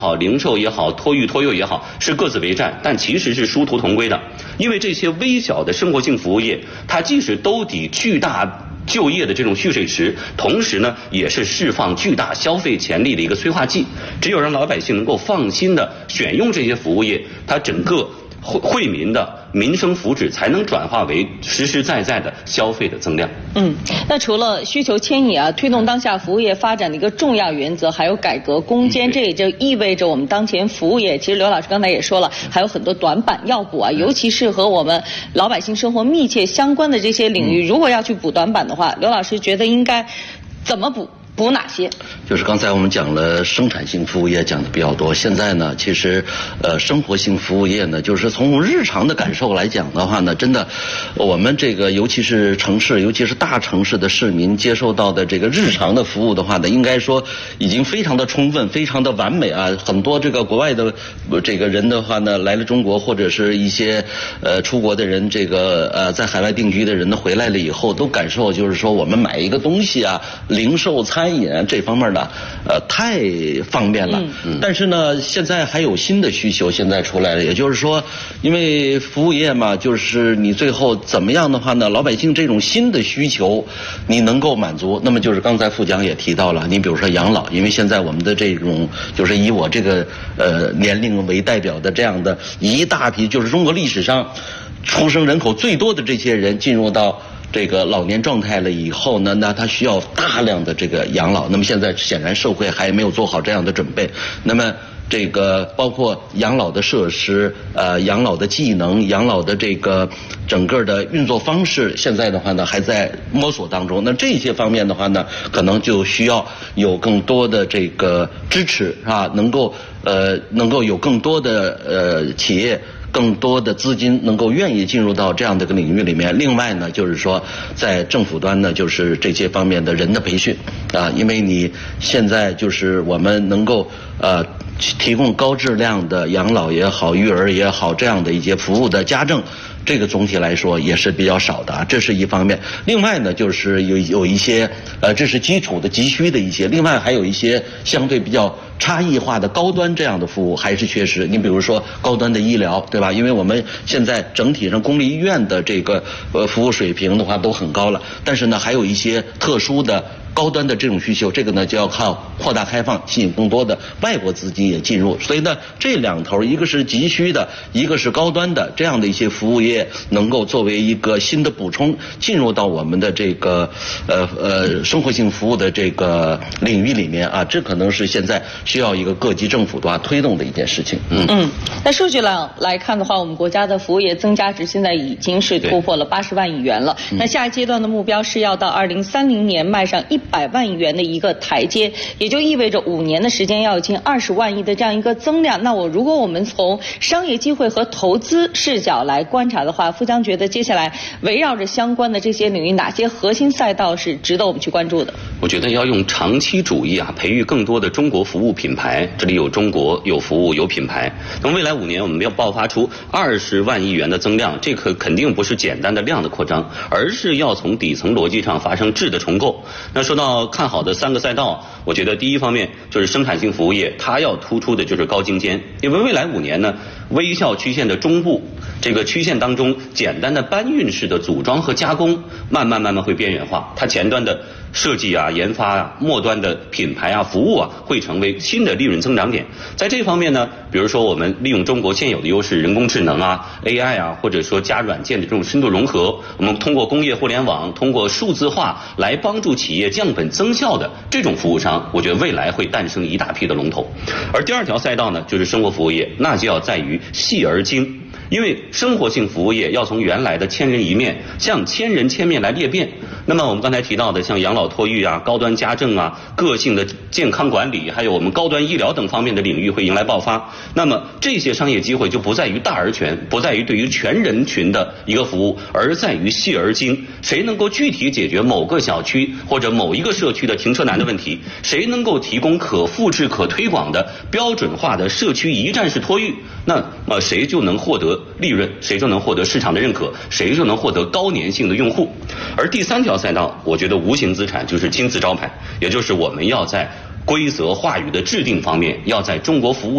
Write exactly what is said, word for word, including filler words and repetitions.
好，零售也好，托育托幼也好，是各自为战，但其实是殊途同归的。因为这些微小的生活性服务业，它既是兜底巨大就业的这种蓄水池，同时呢，也是释放巨大消费潜力的一个催化剂。只有让老百姓能够放心的选用这些服务业，它整个惠惠民的民生福祉才能转化为实实在在的消费的增量。 嗯，那除了需求迁移啊，推动当下服务业发展的一个重要原则，还有改革攻坚，嗯、这也就意味着我们当前服务业，其实刘老师刚才也说了，还有很多短板要补啊，尤其是和我们老百姓生活密切相关的这些领域，如果要去补短板的话，刘老师觉得应该怎么补？补哪些？ 就是刚才我们讲了生产性服务业讲的比较多，现在呢，其实呃生活性服务业呢，就是从日常的感受来讲的话呢，真的，我们这个尤其是城市，尤其是大城市的市民接受到的这个日常的服务的话呢，应该说已经非常的充分，非常的完美啊。很多这个国外的这个人的话呢，来了中国或者是一些呃出国的人，这个呃在海外定居的人呢，回来了以后都感受就是说，我们买一个东西啊，零售餐饮这方面呢，呃，太方便了。嗯、但是呢，现在还有新的需求现在出来了，也就是说，因为服务业嘛，就是你最后怎么样的话呢，老百姓这种新的需求，你能够满足，那么就是刚才副讲也提到了，你比如说养老，因为现在我们的这种就是以我这个呃年龄为代表的这样的一大批，就是中国历史上出生人口最多的这些人进入到这个老年状态了以后呢，那他需要大量的这个养老。那么现在显然社会还没有做好这样的准备。那么这个包括养老的设施、呃养老的技能、养老的这个整个的运作方式，现在的话呢还在摸索当中。那这些方面的话呢，可能就需要有更多的这个支持啊，能够呃能够有更多的呃企业。更多的资金能够愿意进入到这样的一个领域里面。另外呢，就是说在政府端呢，就是这些方面的人的培训啊，因为你现在就是我们能够呃提供高质量的养老也好、育儿也好这样的一些服务的家政。这个总体来说也是比较少的，这是一方面。另外呢，就是有有一些呃，这是基础的急需的一些，另外还有一些相对比较差异化的高端这样的服务还是缺失。你比如说高端的医疗，对吧？因为我们现在整体上公立医院的这个呃服务水平的话都很高了，但是呢，还有一些特殊的高端的这种需求，这个呢就要靠扩大开放，吸引更多的外国资金也进入。所以呢，这两头一个是急需的，一个是高端的这样的一些服务业。能够作为一个新的补充进入到我们的这个呃呃生活性服务的这个领域里面啊，这可能是现在需要一个各级政府的话推动的一件事情。嗯嗯，那数据上来看的话，我们国家的服务业增加值现在已经是突破了八十万亿元了。那下一阶段的目标是要到二零三零年迈上一百万亿元的一个台阶，也就意味着五年的时间要有近二十万亿的这样一个增量。那我如果我们从商业机会和投资视角来观察的话，副将觉得接下来围绕着相关的这些领域，哪些核心赛道是值得我们去关注的？ 我觉得要用长期主义啊，培育更多的中国服务品牌。这里有中国，有服务，有品牌。那么未来五年，我们要爆发出二十万亿元的增量，这可肯定不是简单的量的扩张，而是要从底层逻辑上发生质的重构。那说到看好的三个赛道，我觉得第一方面就是生产性服务业，它要突出的就是高精尖，因为未来五年呢，微笑曲线的中部这个曲线当中，简单的搬运式的组装和加工，慢慢慢慢会边缘化。它前端的设计啊、研发啊，末端的品牌啊、服务啊，会成为新的利润增长点。在这方面呢，比如说我们利用中国现有的优势，人工智能啊、A I 啊，或者说加软件的这种深度融合，我们通过工业互联网、通过数字化来帮助企业降本增效的这种服务商，我觉得未来会诞生一大批的龙头。而第二条赛道呢，就是生活服务业，那就要在于细而精。因为生活性服务业要从原来的千人一面向千人千面来裂变。那么我们刚才提到的像养老托育啊、高端家政啊、个性的健康管理，还有我们高端医疗等方面的领域会迎来爆发。那么这些商业机会就不在于大而全，不在于对于全人群的一个服务，而在于细而精。谁能够具体解决某个小区或者某一个社区的停车难的问题？谁能够提供可复制可推广的标准化的社区一站式托育？那么谁就能获得利润，谁就能获得市场的认可，谁就能获得高粘性的用户。而第三条赛道，我觉得无形资产就是金字招牌，也就是我们要在规则话语的制定方面，要在中国服务